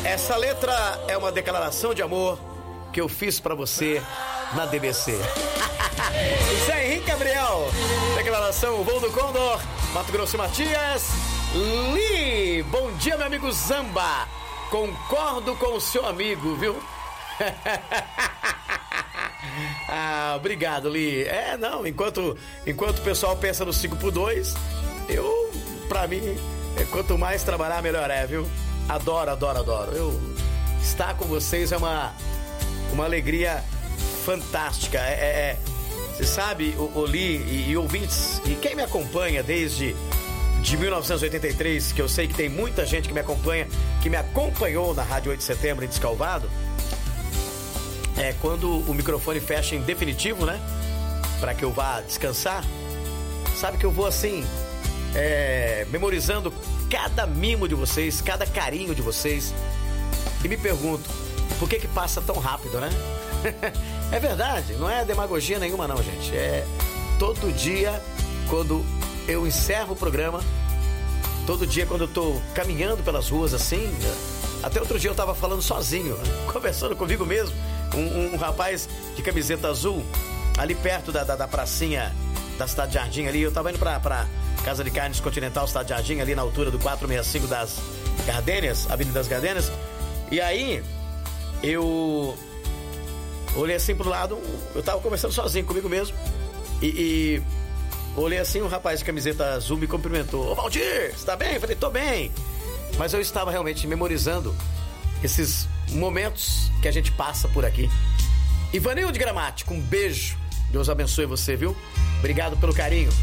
Essa letra é uma declaração de amor que eu fiz pra você na DBC. Zé Henrique Gabriel, declaração Voo do Condor, Mato Grosso e Matias. Li, bom dia, meu amigo Zamba. Concordo com o seu amigo, viu? Ah, obrigado, Li. Não, enquanto o pessoal pensa no 5x2, pra mim, quanto mais trabalhar, melhor viu? Adoro. Estar com vocês é uma alegria fantástica. Você sabe, o Li e ouvintes, e quem me acompanha desde 1983, que eu sei que tem muita gente que me acompanha, que me acompanhou na Rádio 8 de Setembro em Descalvado, quando o microfone fecha em definitivo, né? Pra que eu vá descansar, sabe que eu vou assim, memorizando cada mimo de vocês, cada carinho de vocês, e me pergunto, por que passa tão rápido, né? É verdade, não é demagogia nenhuma não, gente. Todo dia, quando eu encerro o programa, todo dia quando eu tô caminhando pelas ruas assim, até outro dia eu tava falando sozinho, conversando comigo mesmo, um rapaz de camiseta azul, ali perto da pracinha da Cidade Jardim ali, eu tava indo pra Casa de Carnes Continental, Cidade Jardim, ali na altura do 465 das Gardênias, Avenida das Gardênias, e aí eu olhei assim pro lado, eu tava conversando sozinho comigo mesmo, e olhei assim, um rapaz de camiseta azul me cumprimentou. Ô Valdir, você tá bem? Eu falei, tô bem. Mas eu estava realmente memorizando esses momentos que a gente passa por aqui. Ivanildo Gramático, um beijo. Deus abençoe você, viu? Obrigado pelo carinho.